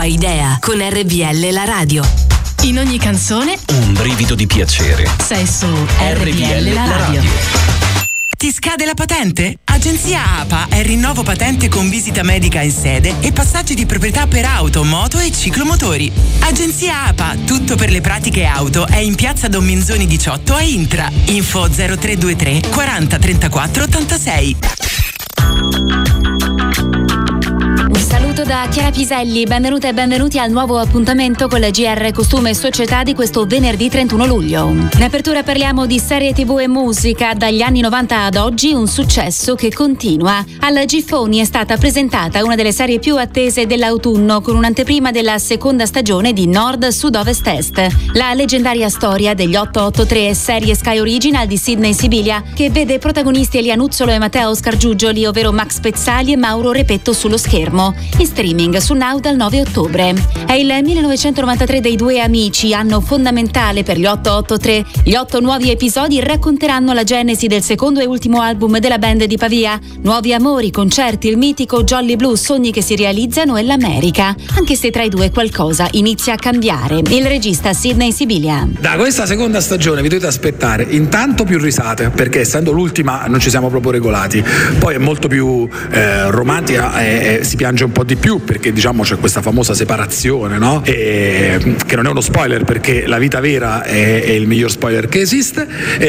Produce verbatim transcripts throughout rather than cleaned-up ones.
tua idea con R V L la radio. In ogni canzone un brivido di piacere. Sei su R V L la radio. Ti scade la patente? Agenzia A P A è rinnovo patente con visita medica in sede e passaggi di proprietà per auto, moto e ciclomotori. Agenzia A P A, tutto per le pratiche auto, è in piazza Don Minzoni diciotto a Intra. Info zero tre due tre quaranta trentaquattro ottantasei. Un saluto da Chiara Piselli, benvenute e benvenuti al nuovo appuntamento con la G R Costume e Società di questo venerdì trentuno luglio. In apertura parliamo di serie tivù e musica, dagli anni novanta ad oggi un successo che continua. Alla Giffoni è stata presentata una delle serie più attese dell'autunno con un'anteprima della seconda stagione di Nord Sud Ovest Est, la leggendaria storia degli otto otto tre serie Sky Original di Sidney Sibilia, che vede protagonisti Elia Nuzzolo e Matteo Scargiugioli, ovvero Max Pezzali e Mauro Repetto sullo schermo. In streaming su Now dal nove ottobre. È il millenovecentonovantatré dei due amici, anno fondamentale per gli otto otto tre. Gli otto nuovi episodi racconteranno la genesi del secondo e ultimo album della band di Pavia. Nuovi amori, concerti, il mitico Jolly Blue, sogni che si realizzano e l'America. Anche se tra i due qualcosa inizia a cambiare. Il regista Sidney Sibilia. Da questa seconda stagione vi dovete aspettare intanto più risate, perché essendo l'ultima non ci siamo proprio regolati. Poi è molto più eh, romantica e, e si piange un po' di più, perché diciamo c'è questa famosa separazione, no? E, che non è uno spoiler, perché la vita vera è, è il miglior spoiler che esiste.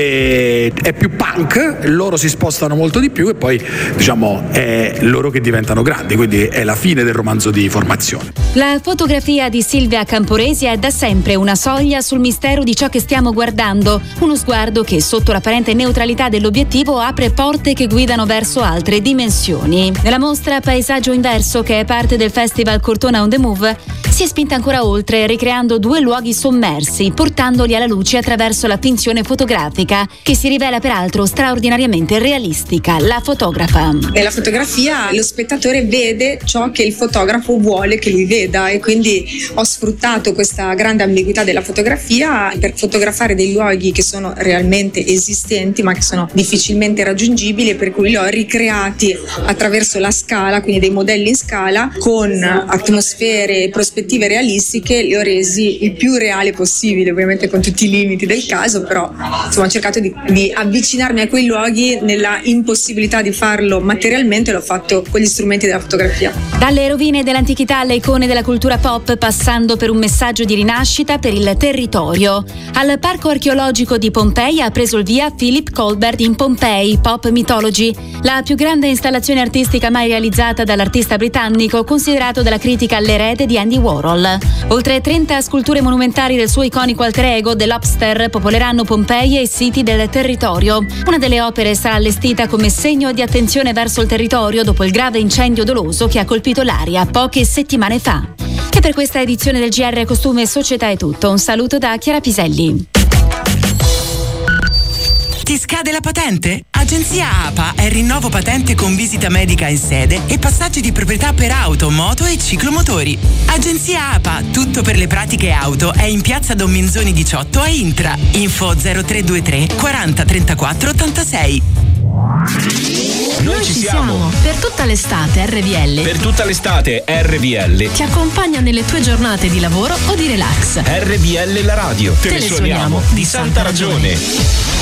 E, è più punk, loro si spostano molto di più e poi diciamo è loro che diventano grandi, quindi è la fine del romanzo di formazione. La fotografia di Silvia Camporesi è da sempre una soglia sul mistero di ciò che stiamo guardando, uno sguardo che sotto l'apparente neutralità dell'obiettivo apre porte che guidano verso altre dimensioni. Nella mostra Paesaggio Inverso, che è parte del festival Cortona on the Move, si è spinta ancora oltre, ricreando due luoghi sommersi, portandoli alla luce attraverso la finzione fotografica, che si rivela peraltro straordinariamente realistica. La fotografa. Nella fotografia lo spettatore vede ciò che il fotografo vuole che lui veda, e quindi ho sfruttato questa grande ambiguità della fotografia per fotografare dei luoghi che sono realmente esistenti ma che sono difficilmente raggiungibili, e per cui li ho ricreati attraverso la scala, quindi dei modelli in scala con atmosfere e prospettive realistiche. Li ho resi il più reale possibile, ovviamente con tutti i limiti del caso, però insomma ho cercato di, di avvicinarmi a quei luoghi nella impossibilità di farlo materialmente. L'ho fatto con gli strumenti della fotografia. Dalle rovine dell'antichità alle icone della cultura pop, passando per un messaggio di rinascita per il territorio. Al Parco Archeologico di Pompei ha preso il via Philip Colbert in Pompei, Pop Mythology, la più grande installazione artistica mai realizzata dall'artista britannico, considerato dalla critica l'erede di Andy Warhol. Oltre trenta sculture monumentali del suo iconico alter ego, The Lobster, popoleranno Pompei e i siti del territorio. Una delle opere sarà allestita come segno di attenzione verso il territorio dopo il grave incendio doloso che ha colpito l'area poche settimane fa. E per questa edizione del G R Costume e Società è tutto. Un saluto da Chiara Piselli. Ti scade la patente? Agenzia A P A è rinnovo patente con visita medica in sede e passaggi di proprietà per auto, moto e ciclomotori. Agenzia A P A, tutto per le pratiche auto, è in piazza Don Minzoni diciotto a Intra. Info zero tre due tre quaranta trentaquattro ottantasei. Noi, Noi ci siamo. siamo per tutta l'estate. R V L Per tutta l'estate R V L ti accompagna nelle tue giornate di lavoro o di relax. R V L la radio. Te, Te ne suoniamo di santa ragione.